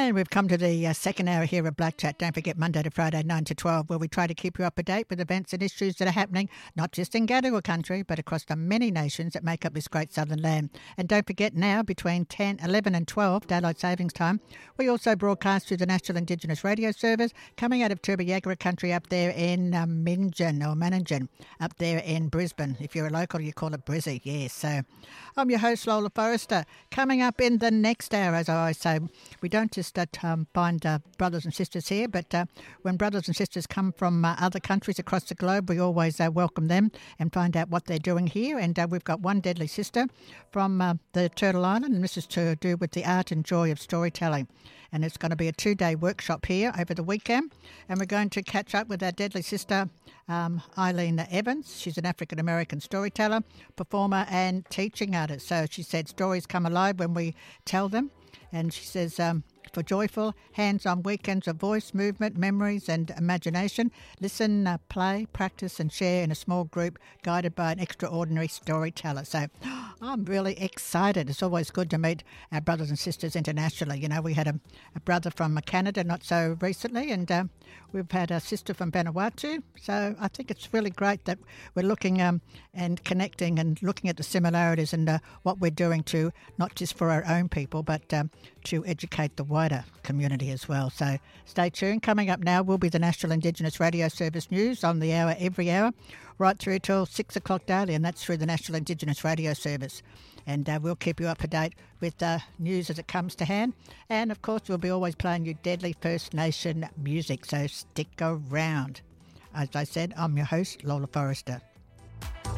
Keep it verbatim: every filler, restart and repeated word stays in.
And we've come to the uh, second hour here of Black Chat. Don't forget, Monday to Friday, nine to twelve, where we try to keep you up to date with events and issues that are happening, not just in Gadigal country, but across the many nations that make up this great southern land. And don't forget now, between ten, eleven and twelve, Daylight Savings Time, we also broadcast through the National Indigenous Radio Service, coming out of Turbiagara country up there in um, Minjan, or Manninjan, up there in Brisbane. If you're a local, you call it Brizzy, yes. So I'm your host, Lola Forrester. Coming up in the next hour, as I always say, we don't just uh, um, find uh, brothers and sisters here, but uh, when brothers and sisters come from uh, other countries across the globe, we always uh, welcome them and find out what they're doing here. And uh, we've got one deadly sister from uh, the Turtle Island, and this is to do with the art and joy of storytelling. And it's going to be a two-day workshop here over the weekend, and we're going to catch up with our deadly sister, um, Eileen Evans. She's an African-American storyteller, performer and teaching artist. So she said stories come alive when we tell them. And she says, um, for joyful, hands-on weekends of voice, movement, memories and imagination, listen, uh, play, practice and share in a small group guided by an extraordinary storyteller. So I'm really excited. It's always good to meet our brothers and sisters internationally. You know, we had a, a brother from Canada not so recently, and uh, we've had a sister from Vanuatu. So I think it's really great that we're looking um, and connecting and looking at the similarities and uh, what we're doing to not just for our own people, but um, to educate the wider community as well. So stay tuned. Coming up now will be the National Indigenous Radio Service news on the hour every hour, right through till six o'clock daily, and that's through the National Indigenous Radio Service. And uh, we'll keep you up to date with uh, news as it comes to hand. And of course, we'll be always playing you deadly First Nation music, so stick around. As I said, I'm your host, Lola Forrester.